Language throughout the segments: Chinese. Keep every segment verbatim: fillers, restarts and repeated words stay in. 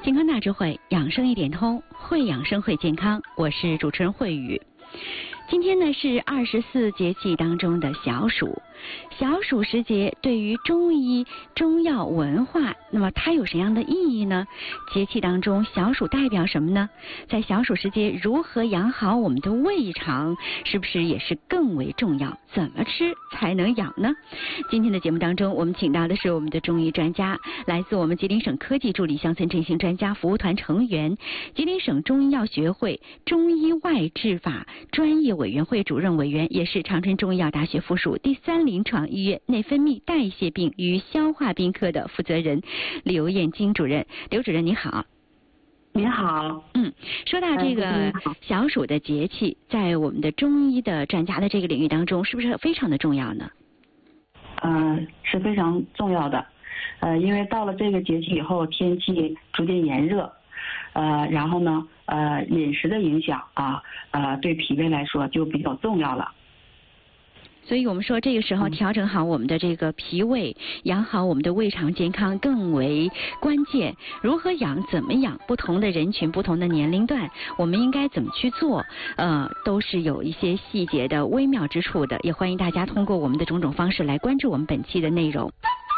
健康大智慧，养生一点通，会养生会健康。我是主持人慧宇。今天呢是二十四节气当中的小暑，小暑时节对于中医中药文化，那么它有什么样的意义呢？节气当中小暑代表什么呢？在小暑时节如何养好我们的胃肠，是不是也是更为重要？怎么吃才能养呢？今天的节目当中，我们请到的是我们的中医专家，来自我们吉林省科技助理乡村振兴专家服务团成员，吉林省中医药学会中医外治法专业委员会主任委员，也是长春中医药大学附属第三临床医院内分泌代谢病与消化病科的负责人刘艳晶主任。刘主任你好。 您好。 嗯，说到这个小暑的节气，在我们的中医的专家的这个领域当中，是不是非常的重要呢？ 呃，是非常重要的。呃，因为到了这个节气以后，天气逐渐炎热，呃，然后呢，呃，饮食的影响啊，呃，对脾胃来说就比较重要了。 所以我们说这个时候调整好我们的这个脾胃，养好我们的胃肠健康更为关键。如何养，怎么养，不同的人群、不同的年龄段，我们应该怎么去做，呃，都是有一些细节的微妙之处的。也欢迎大家通过我们的种种方式来关注我们本期的内容。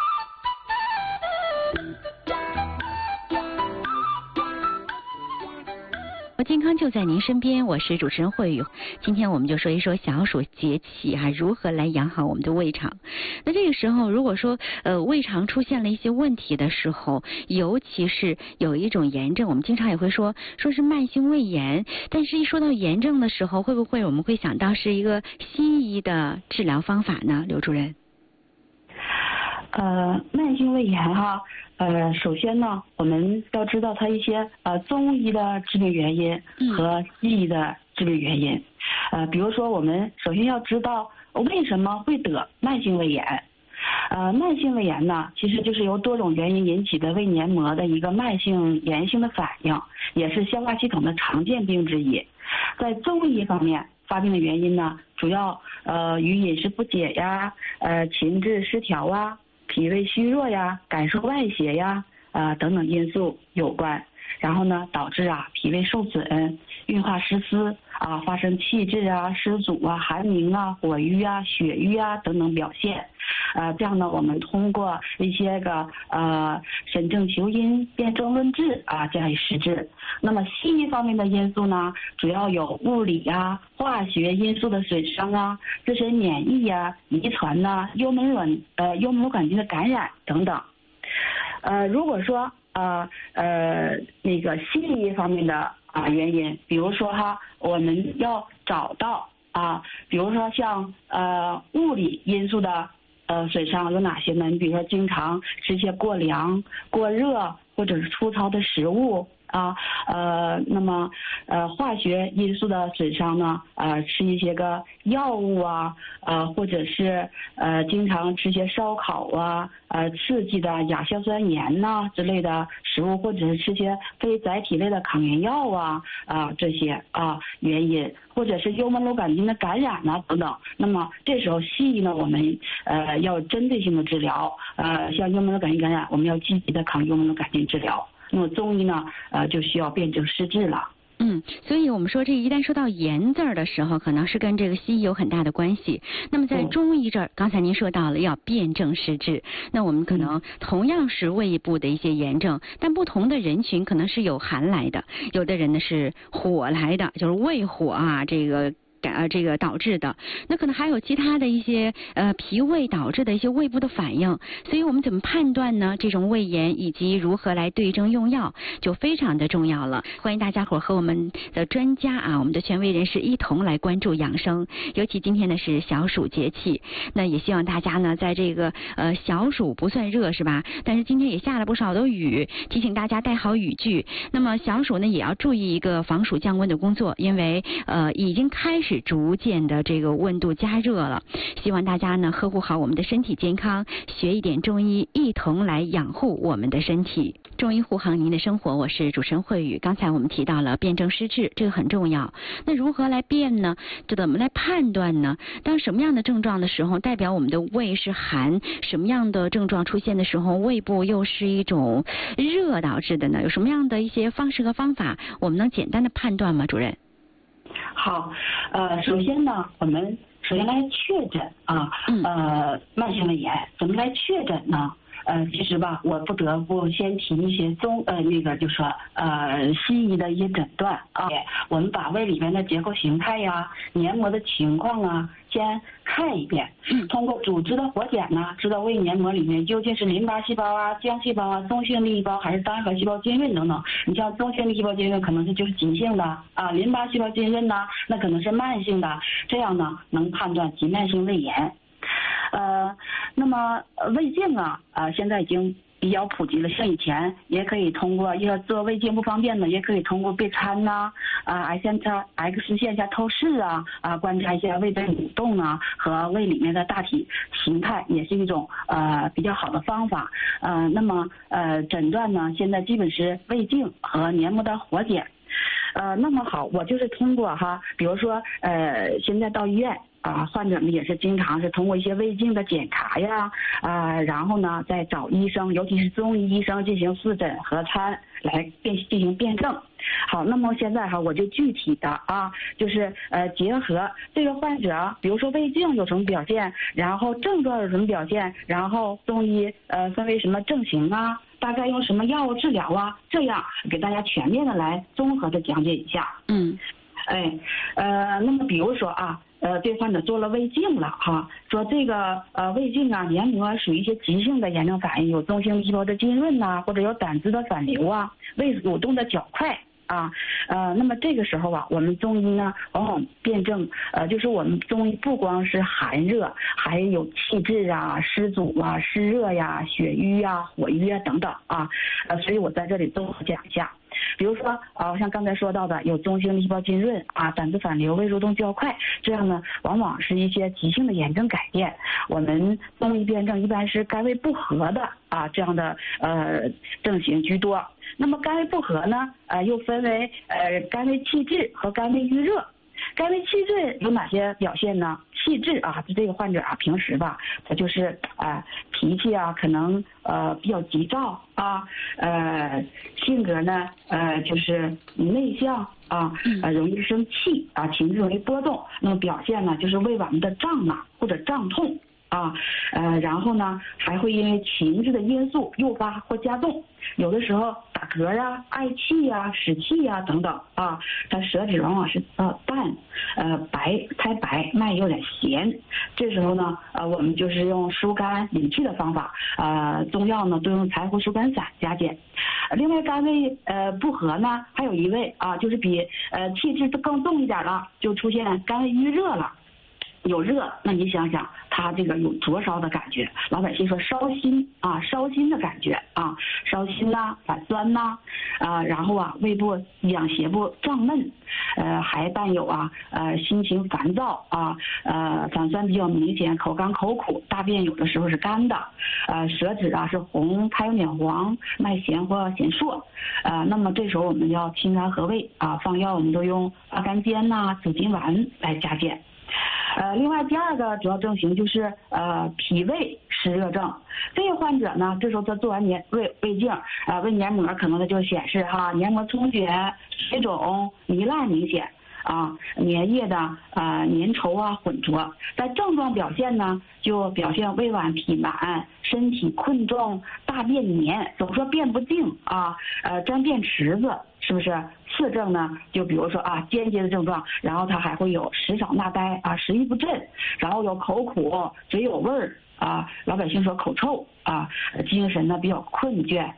健康就在您身边，我是主持人慧宇。今天我们就说一说小暑节气啊，如何来养好我们的胃肠。那这个时候，如果说呃胃肠出现了一些问题的时候，尤其是有一种炎症，我们经常也会说说是慢性胃炎，但是一说到炎症的时候，会不会我们会想到是一个西医的治疗方法呢？刘主任。 呃，慢性胃炎哈，呃，首先呢，我们要知道它一些呃中医的致病原因和西医的致病原因。呃，比如说我们首先要知道为什么会得慢性胃炎。呃，慢性胃炎呢，其实就是由多种原因引起的胃黏膜的一个慢性炎性的反应，也是消化系统的常见病之一。在中医方面，发病的原因呢，主要呃与饮食不解呀、呃情志失调啊、脾胃虚弱呀、感受外邪呀、啊、呃、等等因素有关，然后呢导致啊脾胃受损、运化失司啊，发生气滞啊、湿阻啊、寒凝啊、火瘀啊、血瘀啊等等表现。呃，这样呢，我们通过一些个呃审证求因、辨证论治啊，加以施治。那么西医方面的因素呢，主要有物理呀、化学因素的损伤啊、自身免疫呀、遗传呐、幽门卵呃幽门螺杆菌的感染等等。呃，如果说呃呃那个西医方面的啊、呃、原因，比如说哈，我们要找到啊，比如说像呃物理因素的呃损伤有哪些呢？你比如说经常吃一些过凉、过热或者是粗糙的食物啊，呃，那么呃化学因素的损伤呢，呃吃一些个药物啊，呃或者是呃经常吃些烧烤啊，呃刺激的亚硝酸盐呐、啊、之类的食物，或者是吃些非载体类的抗炎药啊啊、呃、这些啊原因，或者是幽门螺杆菌的感染呐、啊、等等。那么这时候西医呢，我们呃要针对性的治疗，呃像幽门螺杆菌感染，我们要积极的抗幽门螺杆菌治疗。那么中医呢，呃，就需要辨证施治了。 嗯，所以我们说这一旦说到炎字儿的时候，可能是跟这个西医有很大的关系。那么在中医这儿，刚才您说到了要辨证施治，那我们可能同样是胃部的一些炎症，但不同的人群可能是有寒来的，有的人呢是火来的，就是胃火啊，这个。呃，这个导致的，那可能还有其他的一些呃脾胃导致的一些胃部的反应，所以我们怎么判断呢？这种胃炎以及如何来对症用药就非常的重要了。欢迎大家伙和我们的专家啊，我们的权威人士一同来关注养生。尤其今天呢是小暑节气，那也希望大家呢在这个呃小暑不算热是吧？但是今天也下了不少的雨，提醒大家带好雨具。那么小暑呢也要注意一个防暑降温的工作，因为呃已经开始。 始逐渐的这个温度加热了。希望大家呢呵护好我们的身体健康，学一点中医，一同来养护我们的身体。中医护航您的生活，我是主持人慧宇。刚才我们提到了辨证施治，这个很重要。那如何来辨呢？这怎么来判断呢？当什么样的症状的时候，代表我们的胃是寒；什么样的症状出现的时候，胃部又是一种热导致的呢？有什么样的一些方式和方法，我们能简单的判断吗？主任？ 好，呃，首先呢，我们首先来确诊啊，呃，慢性胃炎怎么来确诊呢？呃，其实吧，我不得不先提一些中呃那个就说呃西医的一些诊断啊，我们把胃里面的结构形态呀、黏膜的情况啊，先看一遍。通过组织的活检呢，知道胃黏膜里面究竟是淋巴细胞啊、浆细胞啊、中性粒细胞还是单核细胞浸润等等。你像中性粒细胞浸润可能是就是急性的啊，淋巴细胞浸润呢，那可能是慢性的，这样呢能判断急慢性胃炎。呃，那么胃镜啊，呃，现在已经比较普及了。像以前也可以通过，要做胃镜不方便呢，也可以通过钡餐呐，啊 ，X 线下 X 线下透视啊，啊，观察一下胃的蠕动啊和胃里面的大体形态，也是一种呃比较好的方法。呃，那么呃诊断呢，现在基本是胃镜和黏膜的活检。呃，那么好，我就是通过哈，比如说呃，现在到医院啊，患者们也是经常是通过一些胃镜的检查呀，啊，然后呢再找医生，尤其是中医医生进行复诊核参来辨进行辨证。好，那么现在哈，我就具体的啊，就是呃结合这个患者，比如说胃镜有什么表现，然后症状有什么表现，然后中医呃分为什么症型啊。大概用什么药物治疗啊？这样给大家全面的来综合的讲解一下。 嗯， 哎，呃，那么比如说啊，呃，对患者做了胃镜了哈，说这个呃胃镜啊，黏膜属于一些急性的炎症反应，有中性细胞的浸润呐、啊，或者有胆汁的反流啊，胃蠕动的较快。啊，呃，那么这个时候啊，我们中医呢，往往辨证，呃，就是我们中医不光是寒热，还有气滞啊、湿阻啊、湿热呀、血瘀啊、火瘀啊等等啊，呃，所以我在这里综合讲一下。比如说啊，像刚才说到的，有中性细胞浸润啊、胆汁反流、胃蠕动较快，这样呢，往往是一些急性的炎症改变。我们中医辨证一般是肝胃不和的啊这样的呃症型居多。那么肝胃不和呢，呃，又分为呃肝胃气滞和肝胃郁热。肝胃气滞有哪些表现呢？气滞啊，就这个患者啊，平时吧，他就是啊、呃、脾气啊，可能呃比较急躁啊，呃性格呢呃就是内向啊，呃容易生气啊，情绪容易波动。那么表现呢，就是胃脘的胀啊或者胀痛。啊，呃，然后呢，还会因为情绪的因素诱发或加重，有的时候打嗝啊、嗳气呀、使气呀等等啊，它舌质往往是呃淡，呃白苔白，脉有点咸，这时候呢，呃，我们就是用疏肝理气的方法，呃，中药呢都用柴胡疏肝散加减。另外肝胃呃不和呢，还有一位啊，就是比呃气滞更重一点了，就出现肝胃郁热了。有热，那你想想，他这个有灼烧的感觉，老百姓说烧心啊，烧心的感觉啊，烧心呐、啊，反酸呐、啊，啊，然后啊，胃部痒胁部胀闷，呃，还伴有啊，呃，心情烦躁啊，呃，反酸比较明显，口干口苦，大便有的时候是干的，呃，舌质啊是红，还有点黄，脉弦或弦硕，呃，那么这时候我们要清肝和胃啊，方药我们都用阿甘煎呐、紫金丸来加减。呃，另外第二个主要症型就是呃脾胃湿热症。这个患者呢，这时候他做完黏胃胃镜，呃胃黏膜可能它就显示哈黏膜充血、水肿、糜烂明显。啊，粘液的呃粘稠啊混浊，在症状表现呢，就表现胃脘痞满，身体困重，大便黏，总说便不净啊，呃沾便池子，是不是？次症呢，就比如说啊间接的症状，然后他还会有食少纳呆啊，食欲不振，然后有口苦，嘴有味儿啊，老百姓说口臭啊，精神呢比较困倦。